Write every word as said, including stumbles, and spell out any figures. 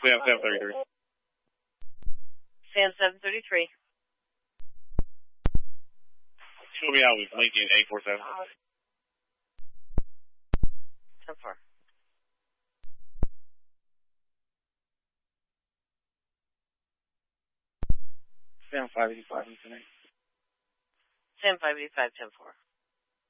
Sam seven thirty-three. Sam seven thirty-three. Show me out with Lincoln eight four seven. ten four. Sam five eighty-five tonight. Sam five eighty-five, ten four.